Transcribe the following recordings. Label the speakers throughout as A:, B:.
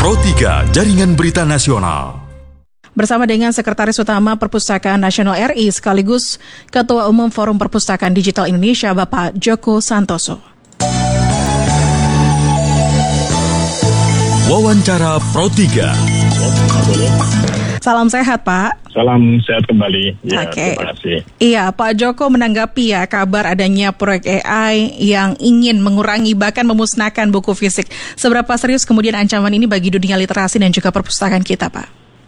A: Pro 3 Jaringan Berita Nasional.
B: Bersama dengan Sekretaris Utama Perpustakaan Nasional RI sekaligus Ketua Umum Forum Perpustakaan Digital Indonesia, Bapak Djoko Santoso.
A: Wawancara Pro 3.
B: Salam sehat, Pak.
C: Salam sehat kembali. Ya,
B: Oke.
C: Terima kasih.
B: Iya, Pak Djoko menanggapi ya kabar adanya proyek AI yang ingin mengurangi bahkan memusnahkan buku fisik. Seberapa serius kemudian ancaman ini bagi dunia literasi dan juga perpustakaan kita, Pak?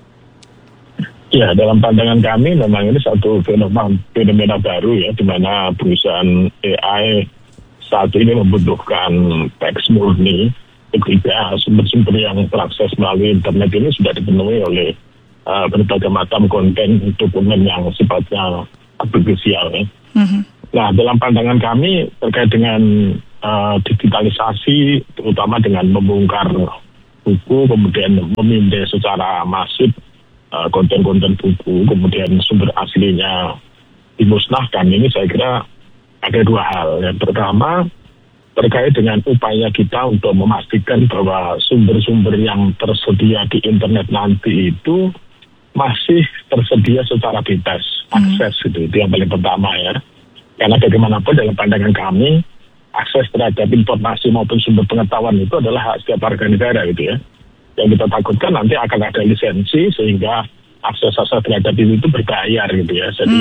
C: Ya, dalam pandangan kami memang ini satu fenomena baru ya, di mana perusahaan AI saat ini membutuhkan teks murni ketika sumber-sumber yang terakses melalui internet ini sudah dipenuhi oleh berbagai macam konten dokumen yang sifatnya artifisial. Ya. Nah, dalam pandangan kami terkait dengan digitalisasi, terutama dengan membongkar buku, kemudian memindai secara masif konten-konten buku, kemudian sumber aslinya dimusnahkan, ini saya kira ada dua hal. Yang pertama, terkait dengan upaya kita untuk memastikan bahwa sumber-sumber yang tersedia di internet nanti itu masih tersedia secara bebas, akses itu yang paling pertama ya. Karena bagaimanapun dalam pandangan kami, akses terhadap informasi maupun sumber pengetahuan itu adalah hak setiap warga negara gitu ya. Yang kita takutkan nanti akan ada lisensi sehingga akses terhadap itu berbayar gitu ya. Jadi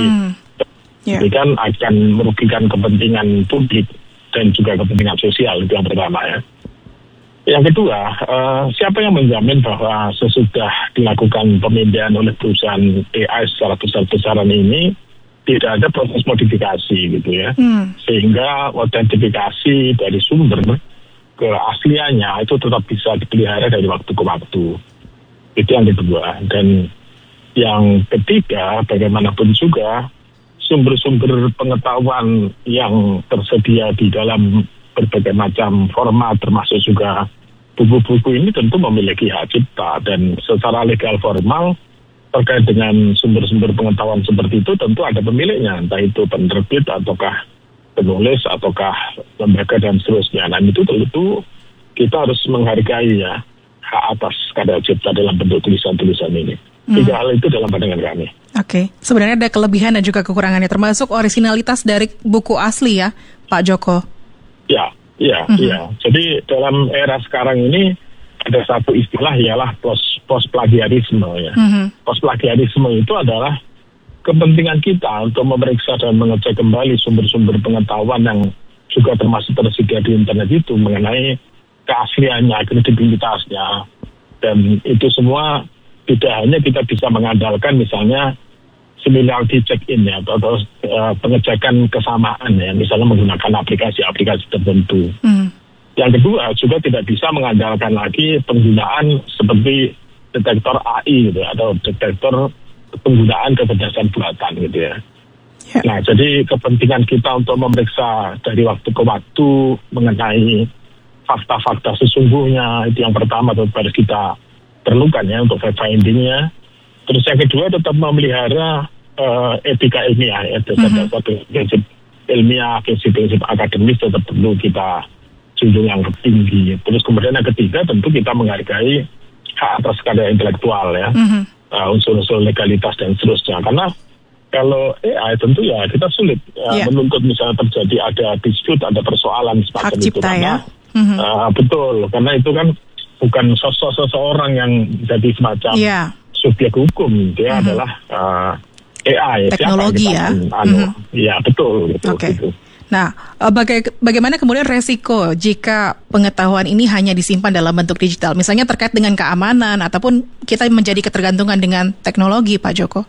C: ini kan akan merugikan kepentingan publik dan juga kepentingan sosial, itu yang pertama ya. Yang kedua, siapa yang menjamin bahwa sesudah dilakukan pemindaian oleh perusahaan AI secara besar-besaran ini tidak ada proses modifikasi gitu ya. Sehingga autentifikasi dari sumber keasliannya itu tetap bisa dipelihara dari waktu ke waktu. Itu yang kedua. Dan yang ketiga, bagaimanapun juga sumber-sumber pengetahuan yang tersedia di dalam berbagai macam format, termasuk juga buku-buku ini tentu memiliki hak cipta, dan secara legal formal terkait dengan sumber-sumber pengetahuan seperti itu tentu ada pemiliknya, entah itu penerbit ataukah penulis ataukah lembaga dan seterusnya. Dan itu tentu kita harus menghargai ya hak atas karya cipta dalam bentuk tulisan-tulisan ini. Tiga hal itu dalam pandangan kami.
B: Oke. Sebenarnya ada kelebihan dan juga kekurangannya, termasuk originalitas dari buku asli ya, Pak Djoko.
C: Ya. Jadi dalam era sekarang ini ada satu istilah ialah post plagiarisme ya. Post plagiarisme itu adalah kepentingan kita untuk memeriksa dan mengecek kembali sumber-sumber pengetahuan yang juga termasuk tersedia di internet itu mengenai keasliannya, kredibilitasnya, dan itu semua tidak hanya kita bisa mengandalkan misalnya similarity check-in ya, atau pengecekan kesamaan ya, misalnya menggunakan aplikasi-aplikasi tertentu. Yang kedua juga tidak bisa mengandalkan lagi penggunaan seperti detektor AI gitu, atau detektor penggunaan kecerdasan buatan gitu ya. Nah, jadi kepentingan kita untuk memeriksa dari waktu ke waktu mengenai fakta-fakta sesungguhnya, itu yang pertama harus kita perlukan ya untuk fact-finding-nya. Terus yang kedua tetap memelihara etika ilmiah ya, dasar prinsip ilmiah, prinsip akademis tetap perlu kita junjung yang tinggi. Terus kemudian yang ketiga tentu kita menghargai hak atas karya intelektual ya, unsur-unsur legalitas dan seterusnya. Karena kalau AI tentu ya kita sulit menuntut misalnya terjadi ada dispute, ada persoalan semacam itu karena betul, karena itu kan bukan sosok seseorang yang jadi semacam subjek hukum, dia adalah AI,
B: teknologi ya.
C: Ya betul gitu.
B: Nah, bagaimana kemudian resiko jika pengetahuan ini hanya disimpan dalam bentuk digital, misalnya terkait dengan keamanan ataupun kita menjadi ketergantungan dengan teknologi, Pak Djoko?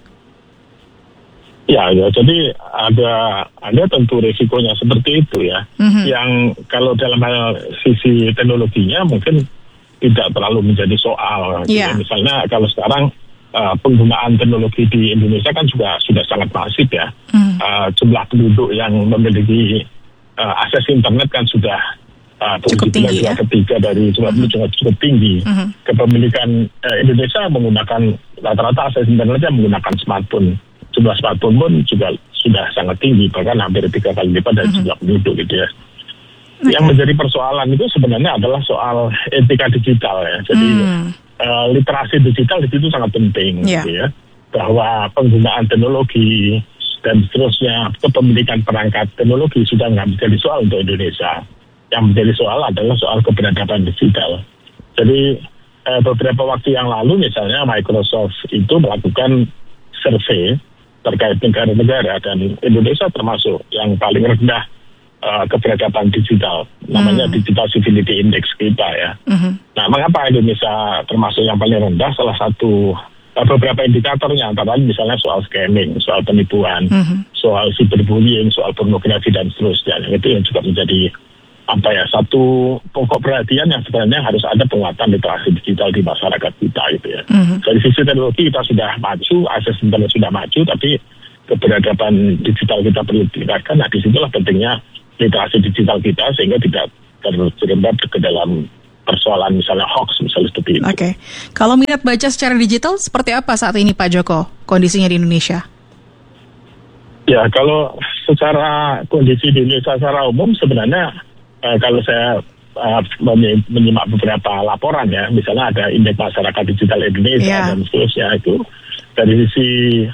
B: Ya, jadi ada tentu resikonya seperti itu ya. Yang kalau dalam hal sisi teknologinya mungkin tidak terlalu menjadi soal. Misalnya kalau sekarang penggunaan teknologi di Indonesia kan juga sudah sangat masif ya. Jumlah penduduk yang memiliki akses internet kan sudah cukup tinggi ya.
C: Ketiga dari jumlah penduduk cukup tinggi. Kepemilikan Indonesia menggunakan rata-rata akses internetnya menggunakan smartphone. Jumlah smartphone pun juga sudah sangat tinggi, bahkan hampir 3 kali lipat dari jumlah penduduk gitu ya. Yang menjadi persoalan itu sebenarnya adalah soal etika digital ya. Jadi literasi digital di situ sangat penting, gitu ya. Bahwa penggunaan teknologi dan seterusnya, kepemilikan perangkat teknologi sudah nggak menjadi soal untuk Indonesia. Yang menjadi soal adalah soal keberagaman digital. Jadi beberapa waktu yang lalu misalnya Microsoft itu melakukan survei terkait negara-negara dan Indonesia termasuk yang paling rendah keberagaman digital, namanya Digital Civility Index kita ya. Nah, mengapa Indonesia termasuk yang paling rendah? Salah satu beberapa indikatornya antara lain misalnya soal scamming, soal penipuan, soal cyberbullying, soal pornografi dan seterusnya. Itu yang juga menjadi satu pokok perhatian yang sebenarnya harus ada penguatan literasi digital di masyarakat kita gitu ya. Dari sisi teknologi kita sudah maju, akses internet sudah maju, tapi keberagaman digital kita perlu ditingkatkan. Nah, disitulah pentingnya literasi digital kita sehingga tidak terjerembab ke dalam persoalan misalnya hoax misalnya seperti itu.
B: Oke. Kalau minat baca secara digital seperti apa saat ini Pak Joko kondisinya di Indonesia?
C: Ya, kalau secara kondisi di Indonesia secara umum sebenarnya kalau saya menyimak beberapa laporan ya, misalnya ada indeks masyarakat digital Indonesia dan seterusnya, itu dari sisi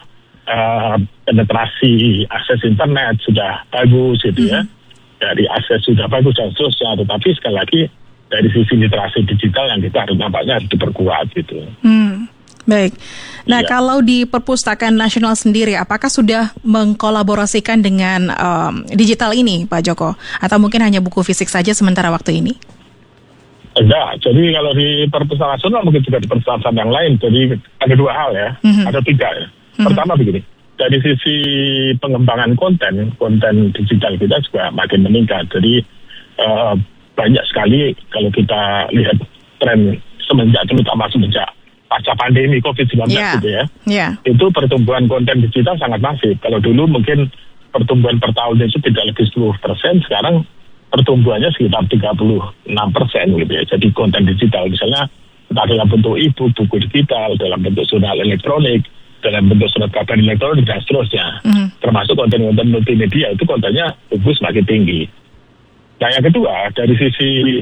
C: penetrasi akses internet sudah bagus gitu ya, dari akses sudah bagus dan seterusnya, tetapi sekali lagi dari sisi literasi digital yang kita harus nampaknya harus diperkuat gitu.
B: Baik. Nah, kalau di Perpustakaan Nasional sendiri, apakah sudah mengkolaborasikan dengan digital ini, Pak Joko? Atau mungkin hanya buku fisik saja sementara waktu ini?
C: Enggak. Jadi kalau di Perpustakaan Nasional mungkin juga di perpustakaan yang lain. Jadi ada dua hal ya. Ada tiga ya. Pertama begini. Dari sisi pengembangan konten digital kita juga makin meningkat. Jadi banyak sekali kalau kita lihat tren terutama semenjak pasca pandemi COVID-19 gitu ya. Itu pertumbuhan konten digital sangat masif. Kalau dulu mungkin pertumbuhan per tahun itu tidak lebih 10%, sekarang pertumbuhannya sekitar 36% gitu ya. Jadi konten digital misalnya entah dalam bentuk e-book, buku digital, dalam bentuk jurnal elektronik, dalam bentuk surat kabar elektronik dan seterusnya. Termasuk konten-konten multimedia itu kontennya tumbuh semakin tinggi. Nah, yang kedua dari sisi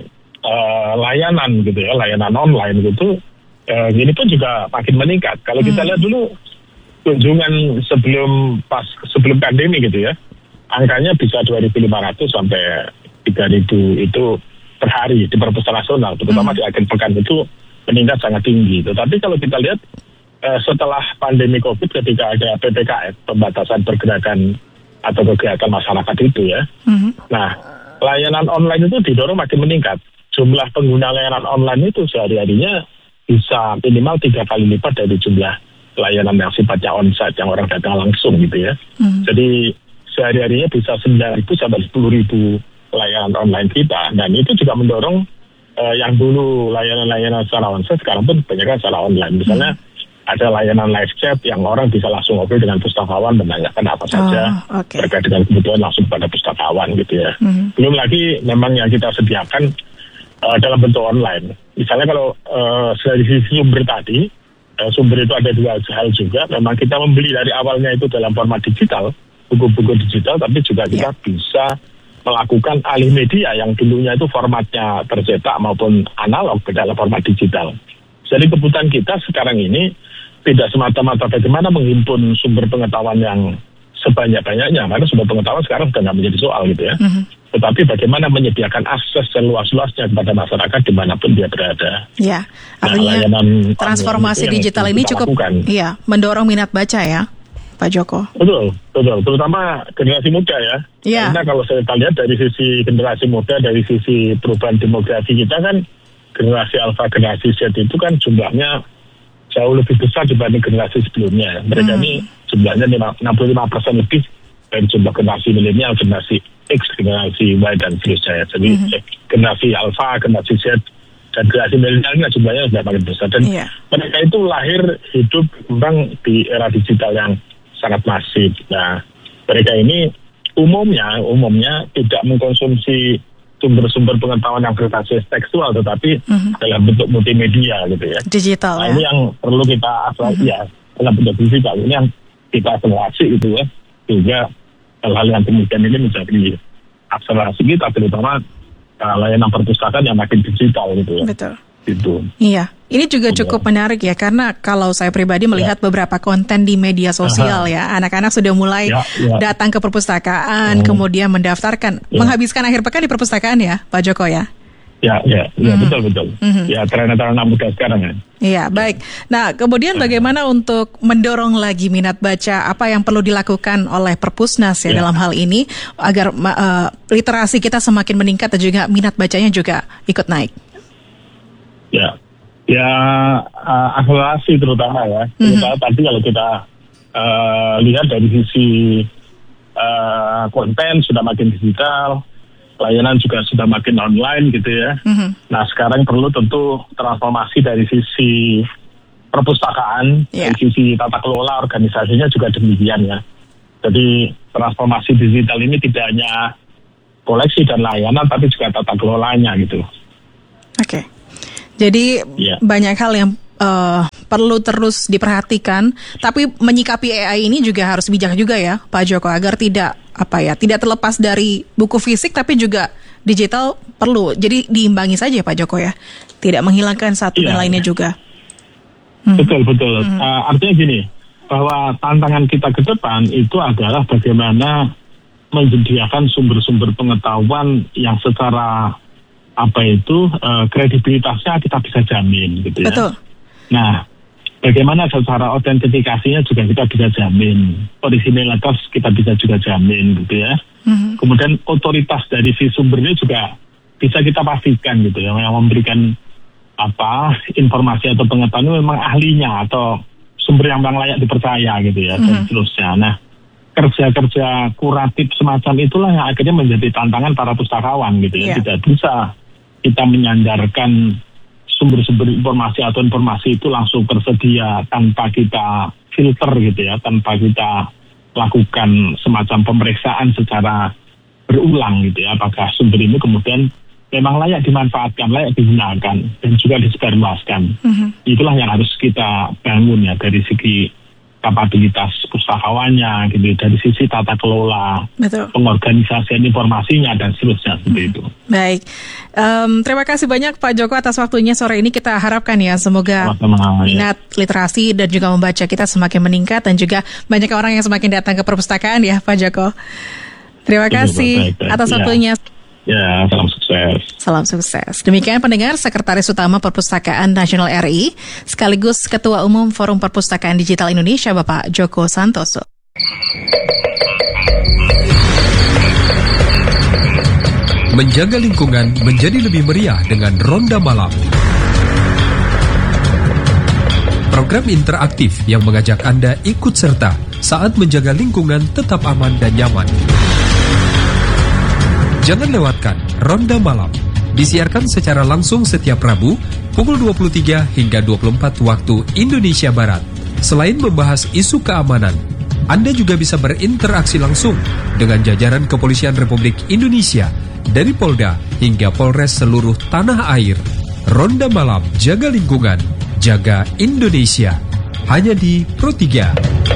C: layanan gitu ya, layanan online gitu, ini pun juga makin meningkat. Kalau kita lihat dulu kunjungan sebelum pandemi gitu ya, angkanya bisa 2.500 sampai 3.000 itu per hari di Perpustakaan Nasional, terutama di akhir pekan itu meningkat sangat tinggi. Tetapi kalau kita lihat setelah pandemi COVID, ketika ada PPKM, pembatasan pergerakan atau kegiatan masyarakat itu ya, nah layanan online itu didorong makin meningkat. Jumlah pengguna layanan online itu sehari-harinya bisa minimal 3 kali lipat dari jumlah layanan yang sifatnya onsite, yang orang datang langsung gitu ya. Jadi sehari-harinya bisa 9.000 sampai 10.000 layanan online kita. Dan itu juga mendorong yang dulu layanan-layanan secara onsite sekarang pun banyak secara online. Misalnya ada layanan live chat yang orang bisa langsung ngobrol dengan pustakawan, menanyakan apa saja terkait dengan kebutuhan langsung pada pustakawan gitu ya. Belum lagi memang yang kita sediakan dalam bentuk online. Misalnya kalau dari sisi sumber tadi, sumber itu ada dua hal juga. Memang kita membeli dari awalnya itu dalam format digital, buku-buku digital, tapi juga kita bisa melakukan alih media yang dulunya itu formatnya tercetak maupun analog ke dalam format digital. Jadi kebutuhan kita sekarang ini tidak semata-mata bagaimana menghimpun sumber pengetahuan yang sebanyak-banyaknya, karena sumber pengetahuan sekarang sudah nggak menjadi soal gitu ya. Tetapi bagaimana menyediakan akses seluas-luasnya kepada masyarakat dimanapun dia berada.
B: Ya, artinya transformasi digital ini cukup mendorong minat baca ya, Pak Joko.
C: Betul, terutama generasi muda ya. Karena kalau saya lihat dari sisi generasi muda, dari sisi perubahan demografi kita kan, generasi alfa, generasi Z itu kan jumlahnya jauh lebih besar dibanding generasi sebelumnya. Mereka ini jumlahnya 65% lebih dari jumlah generasi milenial, generasi X, generasi Y dan seterusnya. Jadi generasi alfa, generasi Z dan generasi milenial ini jumlahnya sudah makin besar. Dan mereka itu lahir, hidup, berkembang di era digital yang sangat masif. Nah, mereka ini umumnya tidak mengkonsumsi sumber-sumber pengetahuan yang berbasis tekstual, tetapi dalam bentuk multimedia gitu ya.
B: Digital
C: Ini yang perlu kita dalam bentuk digital ini yang kita akselerasi gitu ya. Sehingga hal-hal yang kemudian ini menjadi akselerasi kita, terutama layanan perpustakaan yang makin digital gitu ya.
B: Betul.
C: Gitu.
B: Iya, ini juga cukup menarik ya, karena kalau saya pribadi melihat beberapa konten di media sosial ya, anak-anak sudah mulai datang ke perpustakaan, kemudian mendaftarkan, menghabiskan akhir pekan di perpustakaan ya, Pak Joko ya?
C: Ya, betul. Ya, tren anak muda sekarang ya.
B: Iya, baik. Nah, kemudian bagaimana untuk mendorong lagi minat baca, apa yang perlu dilakukan oleh Perpusnas ya dalam hal ini, agar literasi kita semakin meningkat dan juga minat bacanya juga ikut naik?
C: Akselerasi terutama ya. Terutama tadi kalau kita lihat dari sisi konten sudah makin digital, layanan juga sudah makin online gitu ya. Nah sekarang perlu tentu transformasi dari sisi perpustakaan, dari sisi tata kelola organisasinya juga demikian ya. Jadi transformasi digital ini tidak hanya koleksi dan layanan, tapi juga tata kelolanya gitu.
B: Oke. Jadi banyak hal yang perlu terus diperhatikan, tapi menyikapi AI ini juga harus bijak juga ya, Pak Joko, agar tidak terlepas dari buku fisik, tapi juga digital perlu. Jadi diimbangi saja Pak Joko ya, tidak menghilangkan satu dan lainnya juga.
C: Betul. Artinya gini, bahwa tantangan kita ke depan itu adalah bagaimana menyediakan sumber-sumber pengetahuan yang secara kredibilitasnya kita bisa jamin gitu ya.
B: Betul.
C: Nah, bagaimana secara autentifikasinya juga kita bisa jamin, originalitas kita bisa juga jamin gitu ya. Kemudian otoritas dari si sumbernya juga bisa kita pastikan gitu ya, yang memberikan informasi atau pengetahuan memang ahlinya atau sumber yang memang layak dipercaya gitu ya, dan seterusnya. Nah, kerja-kerja kuratif semacam itulah yang akhirnya menjadi tantangan para pustakawan gitu ya. Tidak bisa kita menyandarkan sumber-sumber informasi atau informasi itu langsung tersedia tanpa kita filter gitu ya, tanpa kita lakukan semacam pemeriksaan secara berulang gitu ya, apakah sumber ini kemudian memang layak dimanfaatkan, layak digunakan dan juga disebarluaskan. Itulah yang harus kita bangun ya, dari segi kapabilitas pustakawannya gitu, dari sisi tata kelola, pengorganisasian informasinya dan seterusnya seperti itu.
B: Baik, terima kasih banyak Pak Joko atas waktunya sore ini. Kita harapkan ya semoga minat literasi dan juga membaca kita semakin meningkat, dan juga banyak orang yang semakin datang ke perpustakaan ya Pak Joko. Terima kasih atas waktunya.
C: Ya, salam sukses.
B: Salam sukses. Demikian pendengar, Sekretaris Utama Perpustakaan Nasional RI, sekaligus Ketua Umum Forum Perpustakaan Digital Indonesia, Bapak Joko Santoso.
D: Menjaga lingkungan menjadi lebih meriah dengan Ronda Malam. Program interaktif yang mengajak Anda ikut serta saat menjaga lingkungan tetap aman dan nyaman. Jangan lewatkan Ronda Malam. Disiarkan secara langsung setiap Rabu pukul 23 hingga 24 waktu Indonesia Barat. Selain membahas isu keamanan, Anda juga bisa berinteraksi langsung dengan jajaran Kepolisian Republik Indonesia, dari Polda hingga Polres seluruh tanah air. Ronda Malam, jaga lingkungan, jaga Indonesia. Hanya di Pro 3.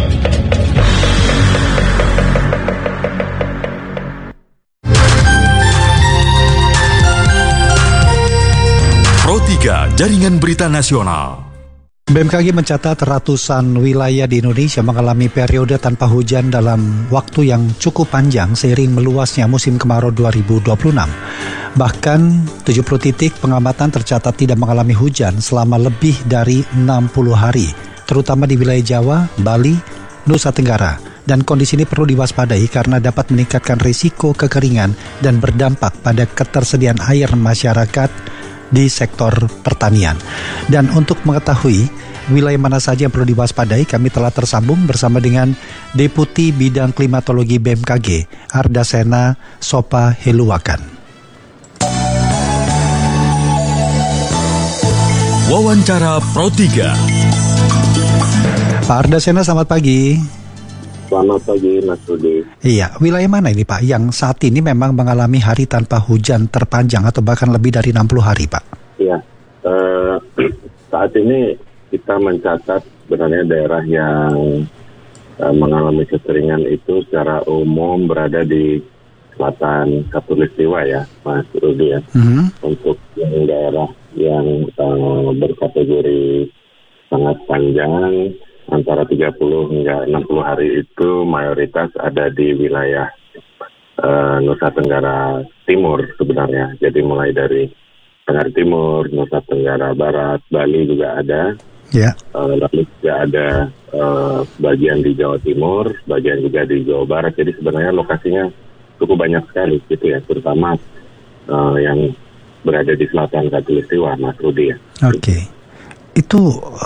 A: Pro 3 Jaringan Berita Nasional.
E: BMKG mencatat ratusan wilayah di Indonesia mengalami periode tanpa hujan dalam waktu yang cukup panjang seiring meluasnya musim kemarau 2026. Bahkan 70 titik pengamatan tercatat tidak mengalami hujan selama lebih dari 60 hari, terutama di wilayah Jawa, Bali, Nusa Tenggara. Dan kondisi ini perlu diwaspadai karena dapat meningkatkan risiko kekeringan dan berdampak pada ketersediaan air masyarakat di sektor pertanian. Dan untuk mengetahui wilayah mana saja yang perlu diwaspadai, kami telah tersambung bersama dengan Deputi Bidang Klimatologi BMKG, Ardasena Sopa Heluwakan.
A: Wawancara Pro 3.
E: Pak Ardasena, selamat pagi.
F: Selamat pagi, Mas Rudi.
E: Iya, wilayah mana ini Pak yang saat ini memang mengalami hari tanpa hujan terpanjang atau bahkan lebih dari 60 hari Pak?
F: Iya, saat ini kita mencatat sebenarnya daerah yang mengalami kekeringan itu secara umum berada di selatan Katulistiwa ya, Mas Rudi ya. Untuk yang daerah yang berkategori sangat panjang, antara 30 hingga 60 hari itu mayoritas ada di wilayah Nusa Tenggara Timur sebenarnya. Jadi mulai dari Tenggara Timur, Nusa Tenggara Barat, Bali juga ada. Lalu juga ada bagian di Jawa Timur, bagian juga di Jawa Barat. Jadi sebenarnya lokasinya cukup banyak sekali gitu ya, terutama yang berada di selatan Katulistiwa, Mas Rudi ya.
E: Oke. Itu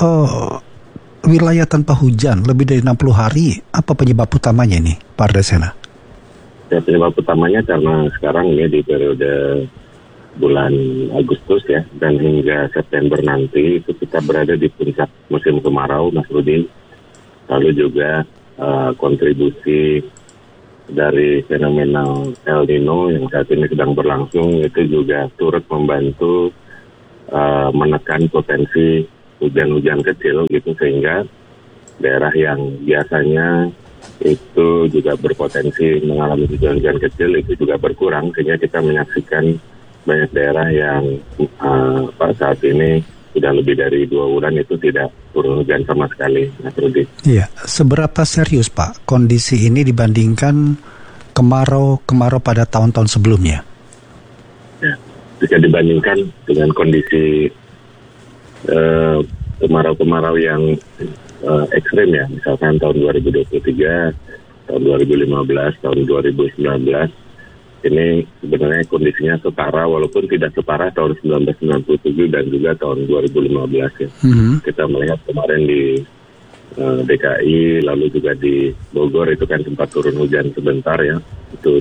E: wilayah tanpa hujan lebih dari 60 hari, apa penyebab utamanya ini, Pak Ardasena?
F: Ya, penyebab utamanya karena sekarang ini di periode bulan Agustus ya, dan hingga September nanti itu kita berada di puncak musim kemarau, Mas Rudi. Lalu juga kontribusi dari fenomena El Nino yang saat ini sedang berlangsung itu juga turut membantu menekan potensi hujan-hujan kecil gitu, sehingga daerah yang biasanya itu juga berpotensi mengalami hujan-hujan kecil itu juga berkurang, sehingga kita menyaksikan banyak daerah yang saat ini sudah lebih dari 2 bulan itu tidak turun hujan sama sekali, Mas Rudi.
E: Iya, seberapa serius Pak kondisi ini dibandingkan kemarau pada tahun-tahun sebelumnya?
F: Ya, jika dibandingkan dengan kondisi kemarau-kemarau yang ekstrim ya, misalkan tahun 2023, tahun 2015, tahun 2019, ini sebenarnya kondisinya setara walaupun tidak separah tahun 1997 dan juga tahun 2015 ya. Kita melihat kemarin di DKI lalu juga di Bogor itu kan sempat turun hujan sebentar ya. Itu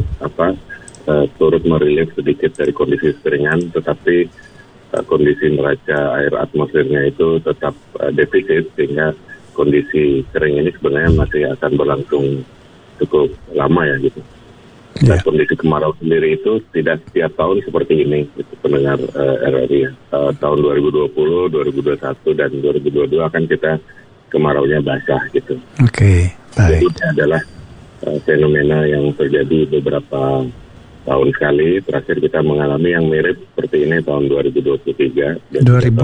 F: turut merilis sedikit dari kondisi kekeringan, tetapi kondisi neraca air atmosfernya itu tetap defisit, sehingga kondisi kering ini sebenarnya masih akan berlangsung cukup lama ya gitu. Dan kondisi kemarau sendiri itu tidak setiap tahun seperti ini, itu pendengar RRI ya. Tahun 2020, 2021 dan 2022 kan kita kemaraunya basah gitu.
E: Oke, baik.
F: Jadi ini adalah fenomena yang terjadi beberapa tahun sekali. Terakhir kita mengalami yang mirip seperti ini tahun 2023.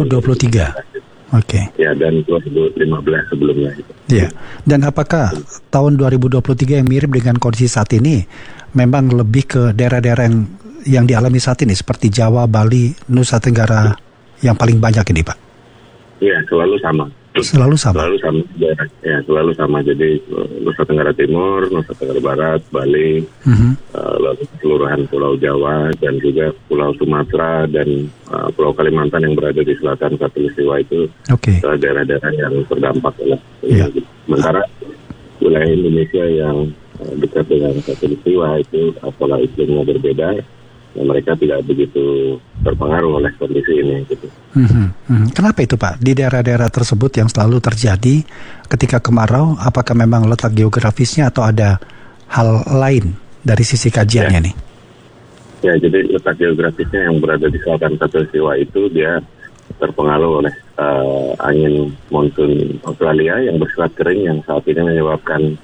E: 2023. Oke.
F: Ya, dan 2015 sebelumnya.
E: Iya. Dan apakah tahun 2023 yang mirip dengan kondisi saat ini memang lebih ke daerah-daerah yang dialami saat ini seperti Jawa, Bali, Nusa Tenggara yang paling banyak ini, Pak?
F: Iya, selalu sama.
E: Selalu sama.
F: Ya, selalu sama. Jadi Nusa Tenggara Timur, Nusa Tenggara Barat, Bali, lalu keseluruhan Pulau Jawa dan juga Pulau Sumatera dan Pulau Kalimantan yang berada di selatan Katulistiwa itu daerah-daerah yang terdampak oleh sementara wilayah Indonesia yang dekat dengan Katulistiwa itu pola iklimnya berbeda. Ya, mereka tidak begitu terpengaruh oleh kondisi ini gitu.
E: Kenapa itu Pak? Di daerah-daerah tersebut yang selalu terjadi ketika kemarau, apakah memang letak geografisnya atau ada hal lain dari sisi kajiannya nih?
F: Ya, jadi letak geografisnya yang berada di selatan Katulistiwa itu dia terpengaruh oleh angin monsun Australia yang bersifat kering yang saat ini menyebabkan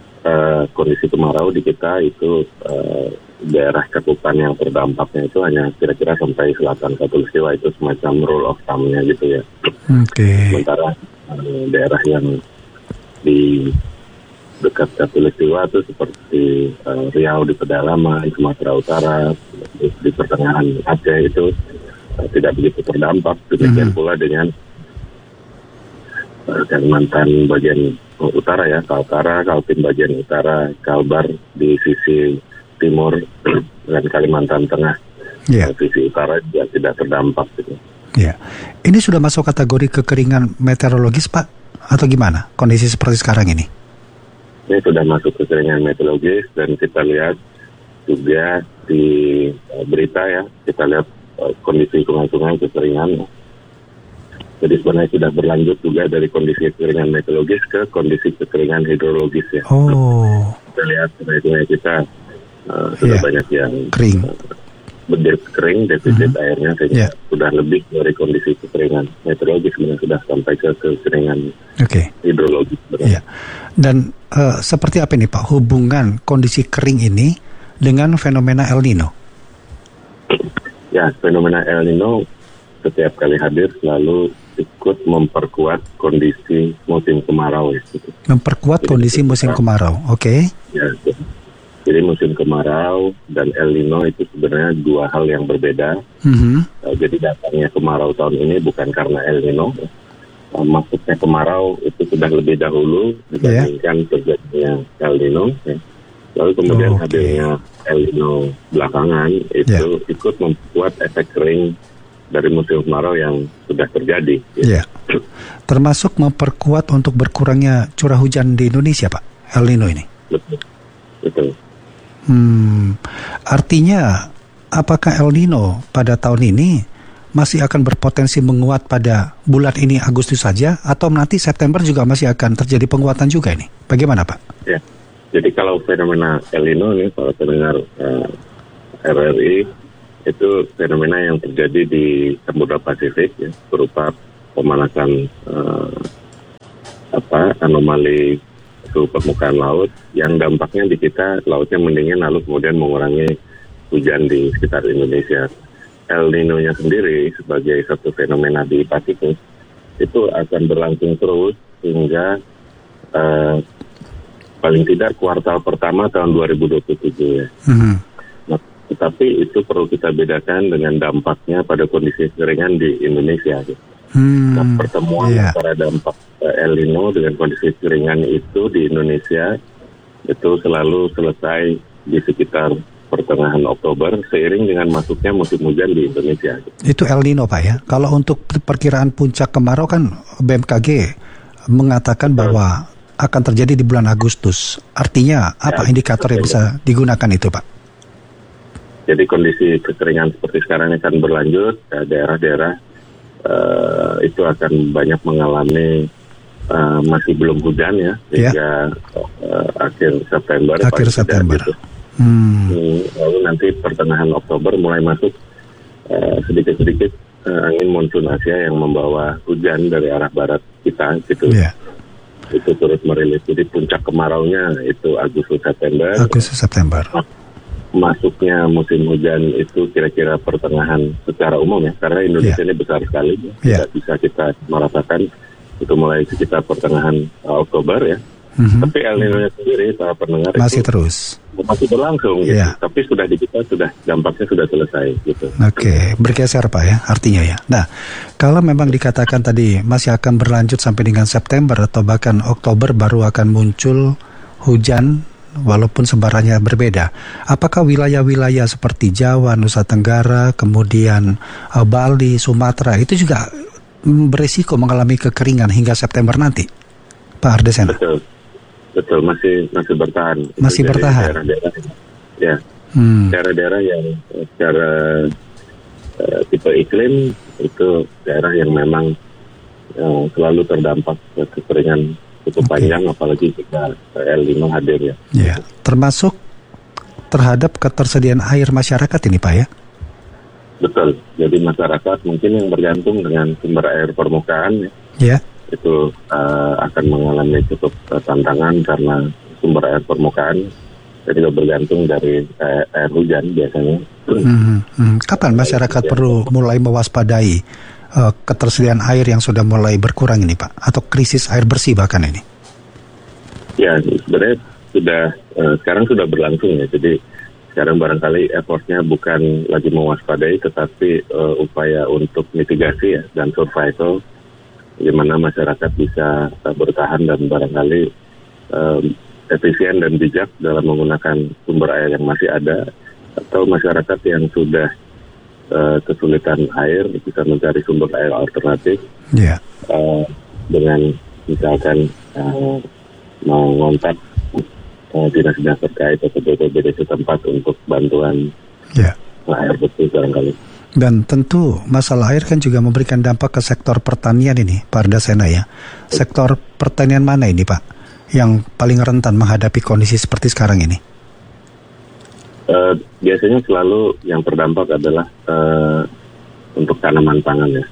F: kondisi kemarau di kita itu daerah cakupan yang terdampaknya itu hanya kira-kira sampai selatan Katulistiwa, itu semacam rule of thumb-nya gitu ya. Sementara daerah yang di dekat Katulistiwa itu seperti Riau di pedalaman, Sumatera Utara, di pertengahan Aceh itu tidak begitu terdampak. Demikian pula dengan Kalimantan bagian utara ya, Kaltara, Kaltim bagian utara, Kalbar di sisi timur dan Kalimantan Tengah sisi utara juga tidak terdampak gitu.
E: Ya, ini sudah masuk kategori kekeringan meteorologis Pak atau gimana kondisi seperti sekarang ini?
F: Ini sudah masuk kekeringan meteorologis dan kita lihat juga di berita ya, kita lihat kondisi sungai-sungai kekeringan. Jadi sebenarnya sudah berlanjut juga dari kondisi kekeringan meteorologis ke kondisi kekeringan hidrologis ya. Kita lihat sungai-sungai kita sudah banyak yang
E: kering,
F: kering, defisit airnya sehingga sudah lebih dari kondisi kekeringan meteorologis, sebenarnya sudah sampai ke kekeringan hidrologis.
E: Dan seperti apa nih Pak hubungan kondisi kering ini dengan fenomena El Nino?
F: Ya, fenomena El Nino setiap kali hadir selalu ikut memperkuat kondisi musim kemarau ya.
E: Memperkuat kondisi musim kemarau, oke?
F: Ya, jadi musim kemarau dan El Nino itu sebenarnya dua hal yang berbeda. Jadi datangnya kemarau tahun ini bukan karena El Nino. Masuknya kemarau itu sudah lebih dahulu dibandingkan terjadinya El Nino. Ya. Lalu kemudian hadirnya El Nino belakangan itu ikut membuat efek kering dari musim kemarau yang sudah terjadi.
E: Ya. Termasuk memperkuat untuk berkurangnya curah hujan di Indonesia, Pak, El Nino ini.
F: Betul.
E: Artinya, apakah El Nino pada tahun ini masih akan berpotensi menguat pada bulan ini Agustus saja, atau nanti September juga masih akan terjadi penguatan juga ini? Bagaimana, Pak?
F: Ya, jadi kalau fenomena El Nino nih, kalau pendengar RRI, itu fenomena yang terjadi di Samudra Pasifik, ya, berupa pemanasan anomali suhu permukaan laut yang dampaknya di kita lautnya mendingin lalu kemudian mengurangi hujan di sekitar Indonesia. El Nino-nya sendiri sebagai satu fenomena di Pasifik itu akan berlangsung terus hingga paling tidak kuartal pertama tahun 2027 ya. Nah, tetapi itu perlu kita bedakan dengan dampaknya pada kondisi kekeringan di Indonesia. Gitu. Nah, pertemuan antara dampak El Nino dengan kondisi kekeringan itu di Indonesia itu selalu selesai di sekitar pertengahan Oktober seiring dengan masuknya musim hujan di Indonesia.
E: Itu El Nino, Pak, ya. Kalau untuk perkiraan puncak kemarau kan BMKG mengatakan bahwa akan terjadi di bulan Agustus. Artinya apa indikator yang bisa digunakan itu, Pak?
F: Jadi kondisi kekeringan seperti sekarang akan berlanjut, daerah-daerah itu akan banyak mengalami masih belum hujan ya hingga akhir September.
E: Akhir September. Gitu.
F: Lalu nanti pertengahan Oktober mulai masuk sedikit-sedikit angin monsun Asia yang membawa hujan dari arah barat kita gitu. Itu turut merilis. Jadi puncak kemaraunya itu Agustus September. Masuknya musim hujan itu kira-kira pertengahan secara umum ya, karena Indonesia ini besar sekali, tidak bisa kita merasakan itu mulai sekitar pertengahan Oktober ya. Tapi El Nino sendiri, para pendengar
E: masih
F: itu
E: terus
F: masih berlangsung gitu. Tapi sudah di kita dampaknya sudah selesai gitu.
E: Oke, bergeser Pak ya artinya ya. Nah, kalau memang dikatakan tadi masih akan berlanjut sampai dengan September atau bahkan Oktober baru akan muncul hujan walaupun sebarannya berbeda. Apakah wilayah-wilayah seperti Jawa, Nusa Tenggara, kemudian Bali, Sumatera itu juga berisiko mengalami kekeringan hingga September nanti, Pak Ardesena?
F: Betul, masih bertahan.
E: Masih bertahan.
F: Daerah-daerah, ya, daerah-daerah yang secara tipe iklim itu daerah yang memang selalu terdampak kekeringan cukup panjang, apalagi jika El Nino hadir ya. Ya,
E: termasuk terhadap ketersediaan air masyarakat ini Pak ya?
F: Betul, jadi masyarakat mungkin yang bergantung dengan sumber air permukaan ya. Itu akan mengalami cukup tantangan karena sumber air permukaan dan juga bergantung dari air hujan biasanya.
E: Kapan masyarakat perlu mulai mewaspadai ketersediaan air yang sudah mulai berkurang ini Pak, atau krisis air bersih bahkan ini?
F: Ya, sebenarnya sekarang sudah berlangsung ya. Jadi sekarang barangkali effortnya bukan lagi mewaspadai, tetapi upaya untuk mitigasi ya dan survival, bagaimana masyarakat bisa bertahan dan barangkali efisien dan bijak dalam menggunakan sumber air yang masih ada, atau masyarakat yang sudah kesulitan air bisa mencari sumber air alternatif dengan misalkan mengontak dinas-dinas terkait atau BPBD setempat untuk bantuan air bersih barangkali.
E: Dan tentu masalah air kan juga memberikan dampak ke sektor pertanian ini, Pak Ardesena ya. Sektor pertanian mana ini Pak yang paling rentan menghadapi kondisi seperti sekarang ini?
F: Biasanya selalu yang terdampak adalah untuk tanaman pangan ya,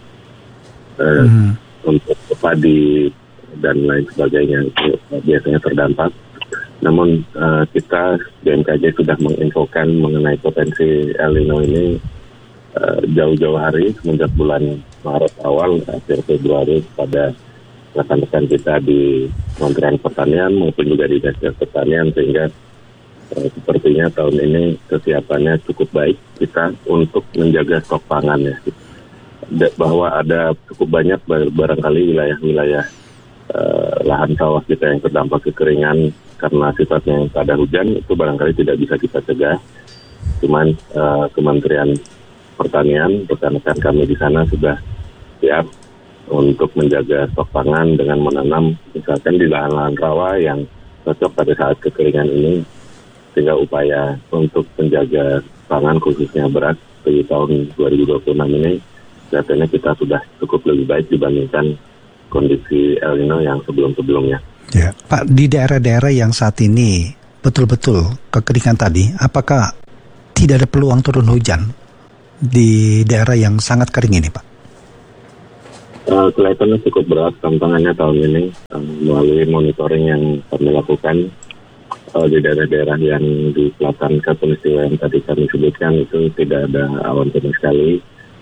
F: untuk padi dan lain sebagainya itu biasanya terdampak. Namun kita BMKG sudah menginfokan mengenai potensi El Nino ini jauh-jauh hari semenjak bulan Maret awal, akhir Februari pada rekan-rekan kita di Kementerian Pertanian maupun juga di Dinas Pertanian, sehingga sepertinya tahun ini kesiapannya cukup baik kita untuk menjaga stok pangan ya. Bahwa ada cukup banyak barangkali wilayah-wilayah lahan sawah kita yang terdampak kekeringan karena sifatnya yang tak ada hujan, itu barangkali tidak bisa kita cegah. Cuman Kementerian Pertanian, rekan-rekan kami di sana sudah siap untuk menjaga stok pangan dengan menanam misalkan di lahan-lahan rawa yang cocok pada saat kekeringan ini, sehingga upaya untuk menjaga pangan khususnya beras di tahun 2026 ini katanya kita sudah cukup lebih baik dibandingkan kondisi El Nino yang sebelum-sebelumnya.
E: Ya, Pak, di daerah-daerah yang saat ini betul-betul kekeringan tadi, apakah tidak ada peluang turun hujan di daerah yang sangat kering ini, Pak?
F: Kelihatannya cukup berat tantangannya tahun ini melalui monitoring yang kami lakukan di daerah-daerah yang di selatan Katulistiwa yang tadi kami sebutkan itu tidak ada awan sama sekali.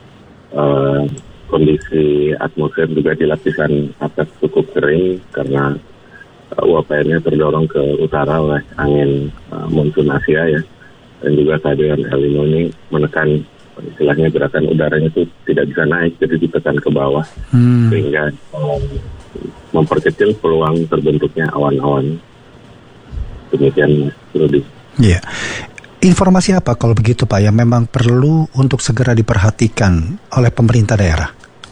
F: Kondisi atmosfer juga di lapisan atas cukup kering karena uapnya terdorong ke utara oleh angin monsun Asia ya, dan juga kehadiran El Nino ini menekan istilahnya gerakan udaranya itu tidak bisa naik, jadi ditekan ke bawah sehingga memperkecil peluang terbentuknya awan-awan. Demikian, Rudy.
E: Iya. Informasi apa kalau begitu Pak yang memang perlu untuk segera diperhatikan oleh pemerintah daerah?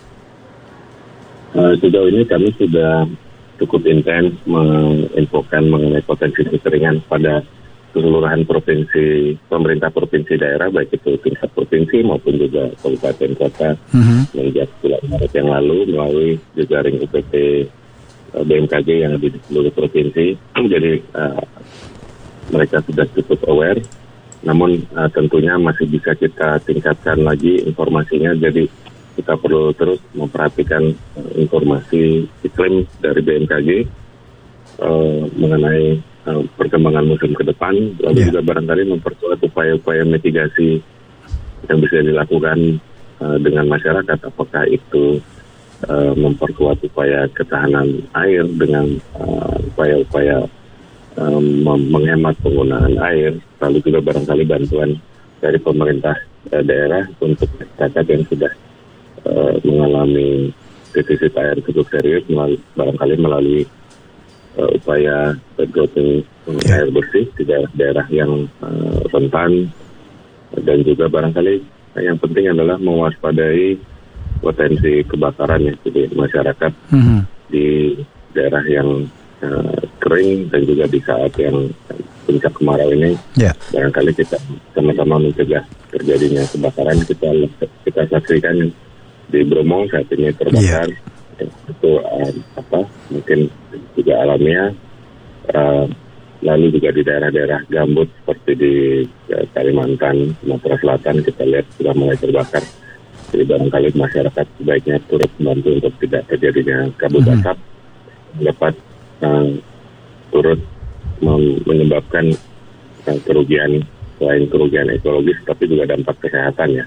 F: Sejauh ini kami sudah cukup intens menginfokan mengenai potensi kekeringan pada keseluruhan provinsi, pemerintah provinsi daerah, baik itu tingkat provinsi maupun juga kabupaten kota. Sejak bulan Maret yang lalu melalui jejaring UPT BMKG yang ada di seluruh provinsi. Jadi mereka sudah cukup aware. Namun tentunya masih bisa kita tingkatkan lagi informasinya. Jadi kita perlu terus memperhatikan informasi iklim dari BMKG mengenai perkembangan musim ke depan, lalu juga barangkali memperkuat upaya-upaya mitigasi yang bisa dilakukan dengan masyarakat, apakah itu memperkuat upaya ketahanan air dengan upaya-upaya menghemat penggunaan air, lalu juga barangkali bantuan dari pemerintah daerah untuk masyarakat yang sudah mengalami defisit air cukup serius, barangkali melalui upaya penggotong air bersih di daerah-daerah yang rentan, dan juga barangkali yang penting adalah mewaspadai potensi kebakaran ya, jadi masyarakat di daerah yang kering dan juga di saat yang puncak kemarau ini, barangkali kita sama-sama mencegah terjadinya kebakaran. Kita saksikan di Bromo saat ini terbakar, itu mungkin juga alamiah. Lalu juga di daerah-daerah gambut seperti di Kalimantan, Sumatera Selatan kita lihat sudah mulai terbakar. Jadi barangkali masyarakat sebaiknya turut membantu untuk tidak terjadinya kabut asap, dapat turut menyebabkan kerugian, selain kerugian ekologis tapi juga dampak kesehatan ya.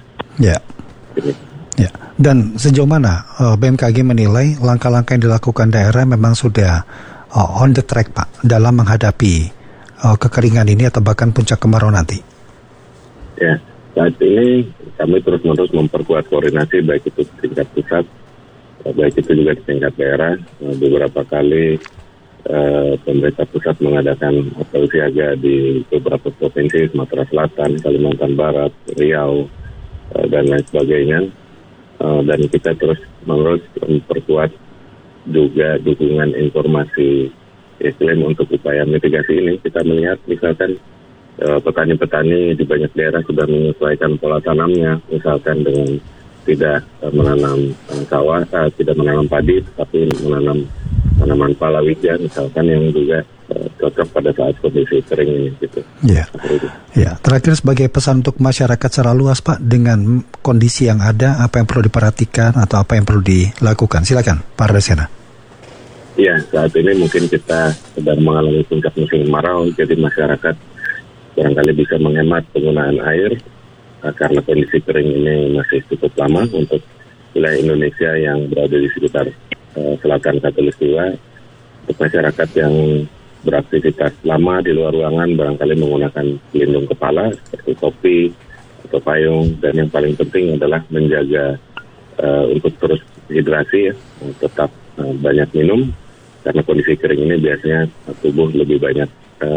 E: Ya. Dan sejauh mana BMKG menilai langkah-langkah yang dilakukan daerah memang sudah on the track Pak dalam menghadapi kekeringan ini atau bahkan puncak kemarau nanti?
F: Ya, saat ini kami terus-menerus memperkuat koordinasi baik itu di tingkat pusat, baik itu juga di tingkat daerah. Beberapa kali pemerintah pusat mengadakan apel siaga di beberapa provinsi, Sumatera Selatan, Kalimantan Barat, Riau, dan lain sebagainya. Dan kita terus-menerus memperkuat juga dukungan informasi iklim untuk upaya mitigasi ini. Kita melihat misalkan petani-petani di banyak daerah sudah menyesuaikan pola tanamnya, misalkan dengan tidak menanam sawah, tidak menanam padi, tapi menanam tanaman palawija misalkan yang juga cocok pada saat kondisi kering ini gitu.
E: Ya. Terakhir sebagai pesan untuk masyarakat secara luas Pak, dengan kondisi yang ada, apa yang perlu diperhatikan atau apa yang perlu dilakukan? Silakan Pak Ardasena.
F: Ya, saat ini mungkin kita sedang mengalami puncak musim kemarau, jadi masyarakat barangkali bisa menghemat penggunaan air karena kondisi kering ini masih cukup lama untuk wilayah Indonesia yang berada di sekitar selatan Khatulistiwa. Untuk masyarakat yang beraktivitas lama di luar ruangan barangkali menggunakan pelindung kepala seperti topi atau payung, dan yang paling penting adalah menjaga untuk terus hidrasi ya, tetap banyak minum. Karena kondisi kering ini biasanya tubuh lebih banyak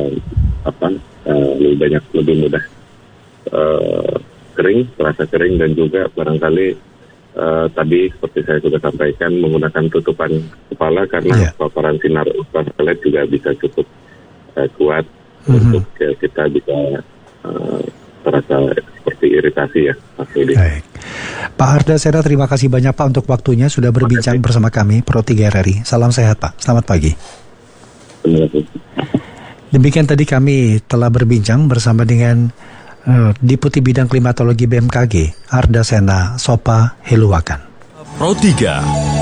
F: lebih mudah kering, terasa kering, dan juga barangkali tadi seperti saya sudah sampaikan menggunakan tutupan kepala karena paparan sinar ultraviolet juga bisa cukup kuat untuk kita bisa terasa seperti iritasi ya, Mas Yudi.
E: Baik. Pak Hardasena, terima kasih banyak Pak untuk waktunya sudah berbincang bersama kami Pro 3 RRI. Salam sehat Pak, selamat pagi.
F: Terima kasih.
E: Demikian tadi kami telah berbincang bersama dengan Deputi Bidang Klimatologi BMKG Hardasena Sopa Heluwakan.
A: Pro 3